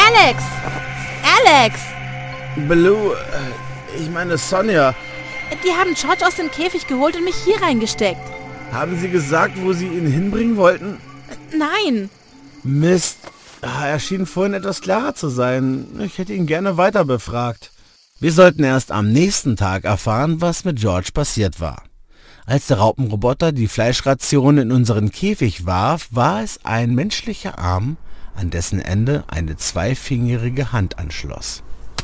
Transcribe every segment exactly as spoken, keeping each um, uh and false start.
Alex! Alex! Baloo, äh, ich meine Sonja. Die haben George aus dem Käfig geholt und mich hier reingesteckt. Haben Sie gesagt, wo Sie ihn hinbringen wollten? Nein. Mist. Er schien vorhin etwas klarer zu sein. Ich hätte ihn gerne weiter befragt. Wir sollten erst am nächsten Tag erfahren, was mit George passiert war. Als der Raupenroboter die Fleischration in unseren Käfig warf, war es ein menschlicher Arm, an dessen Ende eine zweifingerige Hand anschloss.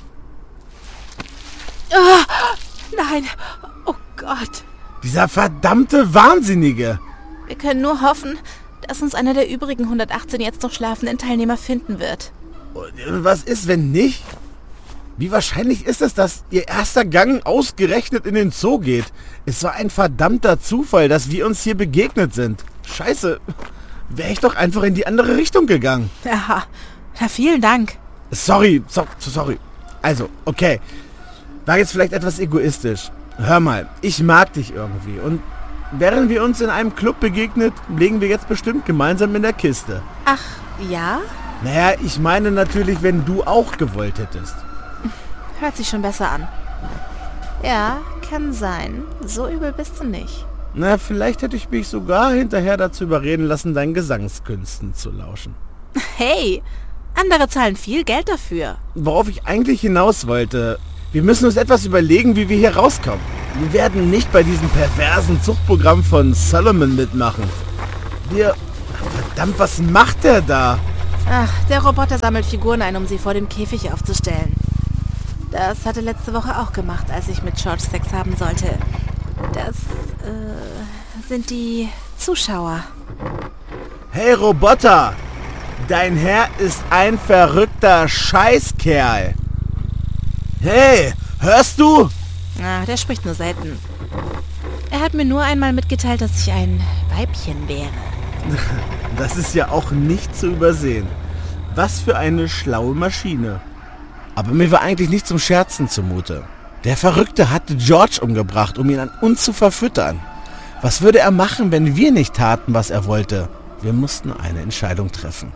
Oh, nein. Oh Gott. Dieser verdammte Wahnsinnige! Wir können nur hoffen, dass uns einer der übrigen hundertachtzehn jetzt noch schlafenden Teilnehmer finden wird. Und was ist, wenn nicht? Wie wahrscheinlich ist es, dass Ihr erster Gang ausgerechnet in den Zoo geht? Es war ein verdammter Zufall, dass wir uns hier begegnet sind. Scheiße, wäre ich doch einfach in die andere Richtung gegangen. Ja, na vielen Dank. Sorry, so, sorry. Also, okay. War jetzt vielleicht etwas egoistisch. Hör mal, ich mag dich irgendwie. Und während wir uns in einem Club begegnet, legen wir jetzt bestimmt gemeinsam in der Kiste. Ach, ja? Naja, ich meine natürlich, wenn du auch gewollt hättest. Hört sich schon besser an. Ja, kann sein. So übel bist du nicht. Na, vielleicht hätte ich mich sogar hinterher dazu überreden lassen, deinen Gesangskünsten zu lauschen. Hey, andere zahlen viel Geld dafür. Worauf ich eigentlich hinaus wollte, wir müssen uns etwas überlegen, wie wir hier rauskommen. Wir werden nicht bei diesem perversen Zuchtprogramm von Solomon mitmachen. Wir... Verdammt, was macht der da? Ach, der Roboter sammelt Figuren ein, um sie vor dem Käfig aufzustellen. Das hat er letzte Woche auch gemacht, als ich mit George Sex haben sollte. Das äh, sind die Zuschauer. Hey Roboter, dein Herr ist ein verrückter Scheißkerl. Hey, hörst du? Ah, der spricht nur selten. Er hat mir nur einmal mitgeteilt, dass ich ein Weibchen wäre. Das ist ja auch nicht zu übersehen. Was für eine schlaue Maschine. Aber mir war eigentlich nicht zum Scherzen zumute. Der Verrückte hatte George umgebracht, um ihn an uns zu verfüttern. Was würde er machen, wenn wir nicht taten, was er wollte? Wir mussten eine Entscheidung treffen.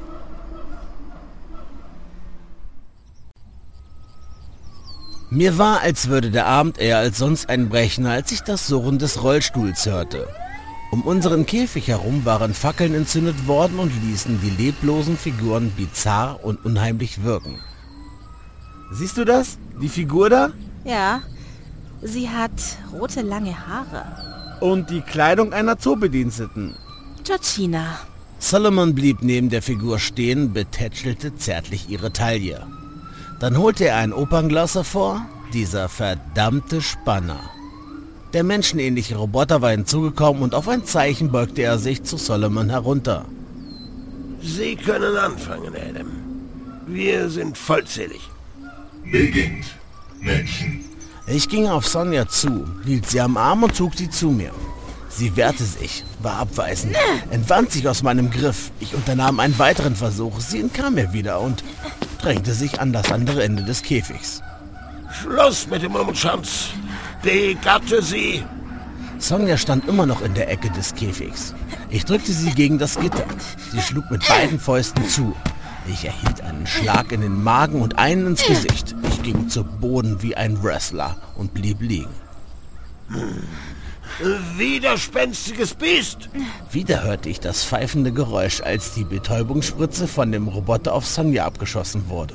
Mir war, als würde der Abend eher als sonst einbrechen, als ich das Surren des Rollstuhls hörte. Um unseren Käfig herum waren Fackeln entzündet worden und ließen die leblosen Figuren bizarr und unheimlich wirken. Siehst du das? Die Figur da? Ja, sie hat rote lange Haare. Und die Kleidung einer Zoobediensteten. Georgina. Solomon blieb neben der Figur stehen, betätschelte zärtlich ihre Taille. Dann holte er ein Opernglas hervor, dieser verdammte Spanner. Der menschenähnliche Roboter war hinzugekommen und auf ein Zeichen beugte er sich zu Solomon herunter. Sie können anfangen, Adam. Wir sind vollzählig. Beginnt, Menschen. Ich ging auf Sonja zu, hielt sie am Arm und zog sie zu mir. Sie wehrte sich, war abweisend, entwand sich aus meinem Griff. Ich unternahm einen weiteren Versuch, sie entkam mir wieder und drängte sich an das andere Ende des Käfigs. Schluss mit dem Umschanz. Begatte sie. Sonja stand immer noch in der Ecke des Käfigs. Ich drückte sie gegen das Gitter. Sie schlug mit beiden Fäusten zu. Ich erhielt einen Schlag in den Magen und einen ins Gesicht. Ich ging zu Boden wie ein Wrestler und blieb liegen. Widerspenstiges Biest! Wieder hörte ich das pfeifende Geräusch, als die Betäubungsspritze von dem Roboter auf Sonja abgeschossen wurde.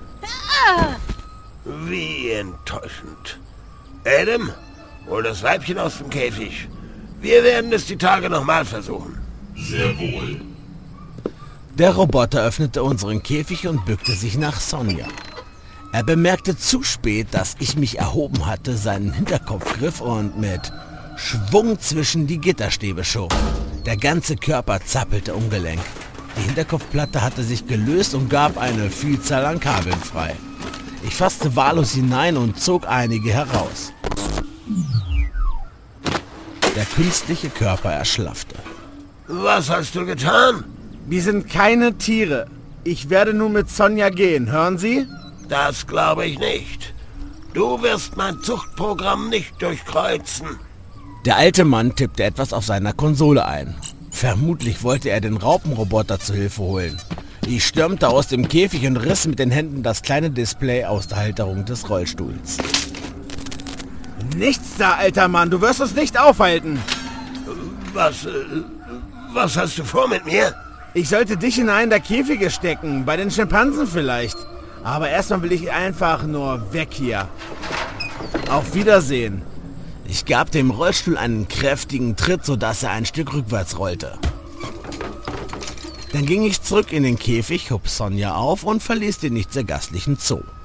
Wie enttäuschend. Adam, hol das Weibchen aus dem Käfig. Wir werden es die Tage nochmal versuchen. Sehr wohl. Der Roboter öffnete unseren Käfig und bückte sich nach Sonja. Er bemerkte zu spät, dass ich mich erhoben hatte, seinen Hinterkopf griff und mit Schwung zwischen die Gitterstäbe schob. Der ganze Körper zappelte ungelenk. Die Hinterkopfplatte hatte sich gelöst und gab eine Vielzahl an Kabeln frei. Ich fasste wahllos hinein und zog einige heraus. Der künstliche Körper erschlaffte. Was hast du getan? Wir sind keine Tiere. Ich werde nun mit Sonja gehen, hören Sie? Das glaube ich nicht. Du wirst mein Zuchtprogramm nicht durchkreuzen. Der alte Mann tippte etwas auf seiner Konsole ein. Vermutlich wollte er den Raupenroboter zu Hilfe holen. Ich stürmte aus dem Käfig und riss mit den Händen das kleine Display aus der Halterung des Rollstuhls. Nichts da, alter Mann. Du wirst uns nicht aufhalten. Was, äh, was hast du vor mit mir? Ich sollte dich in einen der Käfige stecken. Bei den Schimpansen vielleicht. Aber erstmal will ich einfach nur weg hier. Auf Wiedersehen. Ich gab dem Rollstuhl einen kräftigen Tritt, sodass er ein Stück rückwärts rollte. Dann ging ich zurück in den Käfig, hob Sonja auf und verließ den nicht sehr gastlichen Zoo.